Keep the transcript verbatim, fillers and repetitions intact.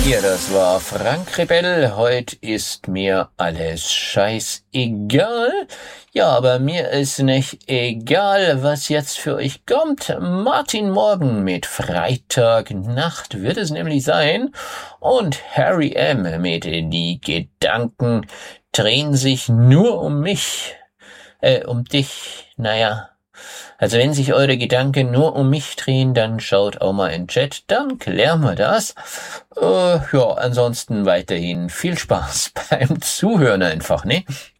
Ja, das war Frank Rebell. Heute ist mir alles scheißegal. Ja, aber mir ist nicht egal, was jetzt für euch kommt. Martin Morgen mit Freitagnacht wird es nämlich sein. Und Harry M. mit Die Gedanken drehen sich nur um mich. Äh, um dich. Naja. Also wenn sich eure Gedanken nur um mich drehen, dann schaut auch mal in den Chat, dann klären wir das. Äh, ja, ansonsten weiterhin viel Spaß beim Zuhören einfach, ne?